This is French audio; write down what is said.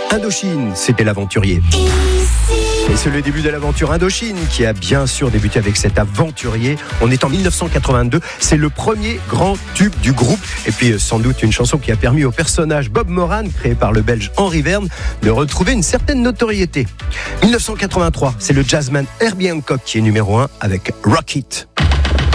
Indochine, c'était l'aventurier. Et c'est le début de l'aventure Indochine qui a bien sûr débuté avec cet aventurier. On est en 1982, c'est le premier grand tube du groupe. Et puis sans doute une chanson qui a permis au personnage Bob Moran, créé par le Belge Henry Verne, de retrouver une certaine notoriété. 1983, c'est le jazzman Herbie Hancock qui est numéro 1 avec Rock It.